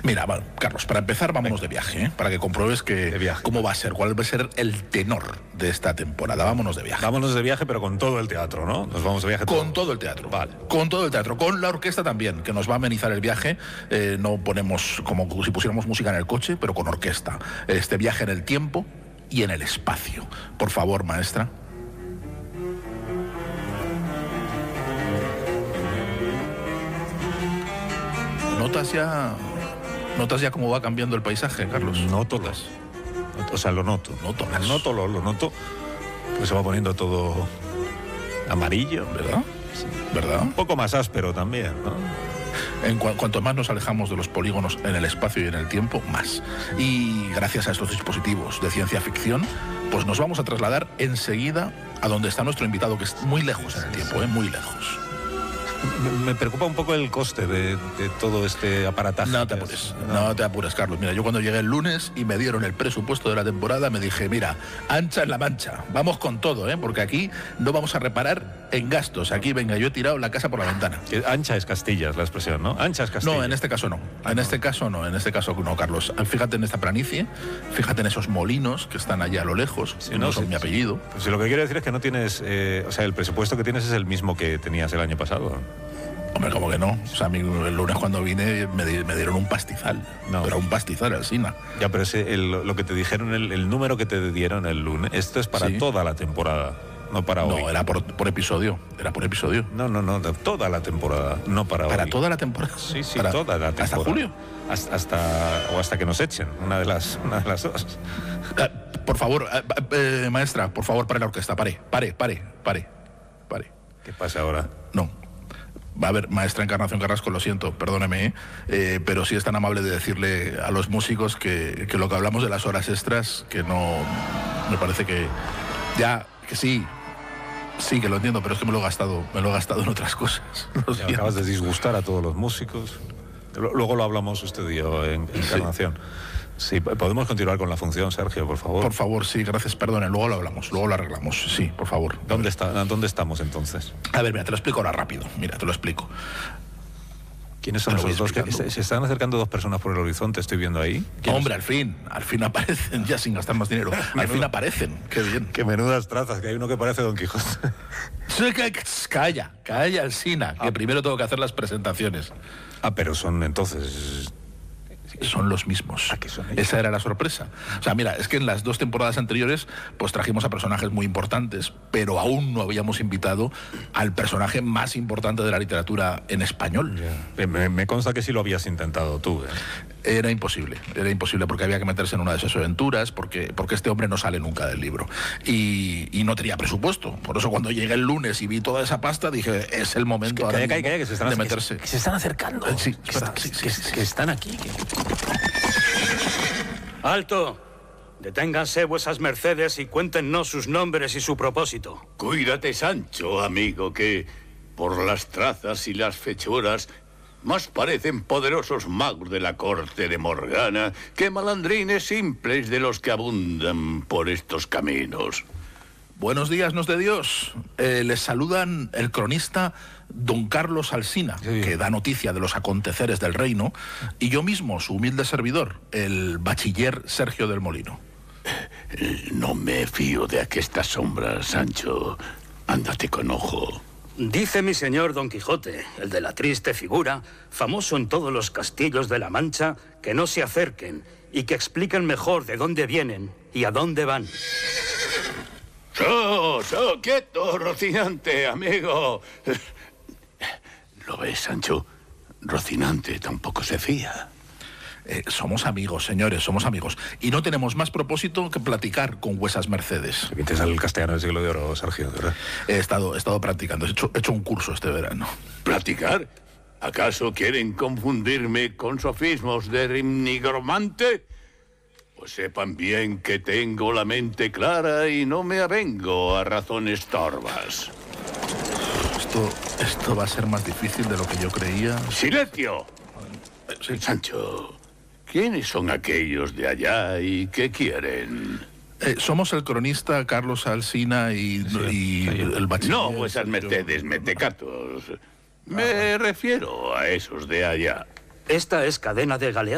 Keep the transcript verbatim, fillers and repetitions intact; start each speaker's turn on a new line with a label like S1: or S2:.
S1: Mira, va, Carlos, para empezar, vámonos Venga. de viaje, ¿eh? Para que compruebes que cómo va a ser, cuál va a ser el tenor de esta temporada. Vámonos de viaje.
S2: Vámonos de viaje, pero con todo el teatro, ¿no? Nos vamos de viaje
S1: Con
S2: todos.
S1: todo el teatro.
S2: Vale.
S1: Con todo el teatro. Con la orquesta también, que nos va a amenizar el viaje. Eh, no ponemos como si pusiéramos música en el coche, pero con orquesta. Este viaje en el tiempo y en el espacio. Por favor, maestra. ¿Notas ya, notas ya cómo va cambiando el paisaje, Carlos?
S2: Noto las. O sea, lo noto.
S1: Noto las.
S2: Noto, lo, lo noto. Pues se va poniendo todo amarillo.
S1: ¿Verdad?
S2: Sí.
S1: ¿Verdad?
S2: Un poco más áspero también, ¿no?
S1: En cu cuanto más nos alejamos de los polígonos en el espacio y en el tiempo, más. Y gracias a estos dispositivos de ciencia ficción, pues nos vamos a trasladar enseguida a donde está nuestro invitado, que es muy lejos en el tiempo, ¿eh? Muy lejos.
S2: Me preocupa un poco el coste de, de todo este aparataje.
S1: No te apures, no. no te apures, Carlos. Mira, yo cuando llegué el lunes y me dieron el presupuesto de la temporada, me dije, mira, ancha en la mancha, vamos con todo, ¿eh? Porque aquí no vamos a reparar en gastos. Aquí, venga, yo he tirado la casa por la ventana.
S2: Ancha es Castilla, es la expresión, ¿no? Ancha es Castilla.
S1: No, en este caso no.
S2: Ah,
S1: en
S2: no.
S1: este caso no, en este caso no, Carlos. Fíjate en esta planicie, fíjate en esos molinos que están allá a lo lejos, sí, que no, no son sí, mi apellido.
S2: Pues lo que quiero decir es que no tienes, eh, o sea, el presupuesto que tienes es el mismo que tenías el año pasado.
S1: Hombre, como que no. O sea, a mí el lunes cuando vine me, di, me dieron un pastizal. No. Pero un pastizal, Alsina.
S2: Ya, pero ese, el, lo que te dijeron, el, el número que te dieron el lunes, esto es para sí. toda la temporada, no para
S1: no,
S2: hoy.
S1: No, era por, por episodio. Era por episodio.
S2: No, no, no, de toda la temporada, no para,
S1: ¿Para
S2: hoy.
S1: ¿Para toda la temporada?
S2: Sí, sí,
S1: para,
S2: toda la temporada.
S1: ¿Hasta julio?
S2: Hasta, hasta, o hasta que nos echen, una de las, una de las dos.
S1: Uh, por favor, uh, uh, maestra, por favor, pare la orquesta. Pare, pare, pare, pare, pare.
S2: ¿Qué pasa ahora?
S1: No. A ver, maestra Encarnación Carrasco, lo siento, perdóneme, ¿eh? Eh, pero sí es tan amable de decirle a los músicos que, que lo que hablamos de las horas extras, que no, me parece que ya, que sí, sí, que lo entiendo, pero es que me lo he gastado, me lo he gastado en otras cosas.
S2: Ya acabas de disgustar a todos los músicos. Luego lo hablamos usted y yo en Encarnación. Sí. Sí, podemos continuar con la función, Sergio, por favor.
S1: Por favor, sí, gracias, perdone, luego lo hablamos, luego lo arreglamos, sí, por favor.
S2: ¿Dónde está, ¿Dónde estamos entonces?
S1: A ver, mira, te lo explico ahora rápido, mira, te lo explico.
S2: ¿Quiénes son esos dos? Que se, se están acercando dos personas por el horizonte, estoy viendo ahí.
S1: Hombre, al fin, al fin aparecen, ya sin gastar más dinero, al fin aparecen, qué bien.
S2: Qué menudas trazas, que hay uno que parece Don Quijote.
S1: Calla, calla, Alsina, que ah. primero tengo que hacer las presentaciones.
S2: Ah, pero son entonces...
S1: Son los mismos.
S2: ¿A qué son ellos?
S1: Esa era la sorpresa. O sea, mira, es que en las dos temporadas anteriores pues trajimos a personajes muy importantes, pero aún no habíamos invitado al personaje más importante de la literatura en español.
S2: Yeah. Me, me consta que sí lo habías intentado tú, ¿eh?
S1: Era imposible, era imposible porque había que meterse en una de esas aventuras, porque, porque este hombre no sale nunca del libro. Y, y no tenía presupuesto. Por eso cuando llegué el lunes y vi toda esa pasta, dije, es el momento
S2: es que,
S1: ahora
S2: calla, calla, que se están,
S1: de meterse.
S2: Que, que se están acercando.
S1: Eh, sí,
S2: que,
S1: espera,
S2: está,
S1: sí,
S2: que,
S1: sí, sí,
S2: que
S1: sí.
S2: están aquí. Que...
S3: ¡Alto! Deténganse vuesas mercedes y cuéntenos sus nombres y su propósito.
S4: Cuídate, Sancho, amigo, que por las trazas y las fechuras más parecen poderosos magos de la corte de Morgana que malandrines simples de los que abundan por estos caminos.
S1: Buenos días, nos de Dios. Eh, les saludan el cronista don Carlos Alsina, sí, que da noticia de los aconteceres del reino, y yo mismo, su humilde servidor, el bachiller Sergio del Molino.
S4: No me fío de aquestas sombras, Sancho. Ándate con ojo.
S3: Dice mi señor Don Quijote, el de la triste figura, famoso en todos los castillos de la Mancha, que no se acerquen y que expliquen mejor de dónde vienen y a dónde van.
S4: ¡So, so, quieto, Rocinante, amigo! ¿Lo ves, Sancho? Rocinante tampoco se fía.
S1: Eh, somos amigos, señores, somos amigos. Y no tenemos más propósito que platicar con vuesas mercedes.
S2: Aquí te sale el castellano del siglo de oro, Sergio, ¿verdad?
S1: He estado, he estado practicando, he hecho, he hecho un curso este verano.
S4: ¿Practicar? ¿Acaso quieren confundirme con sofismos de rimnigromante? Pues sepan bien que tengo la mente clara y no me avengo a razones torvas.
S1: Esto, esto va a ser más difícil de lo que yo creía.
S4: ¡Silencio!
S1: Sí.
S4: Sancho, ¿quiénes son aquellos de allá y qué quieren?
S1: Eh, somos el cronista Carlos Alsina y, sí, y sí. el bachiller...
S4: No, vuesas mercedes, metecatos. Me refiero a esos de allá.
S3: Esta es cadena de galeones.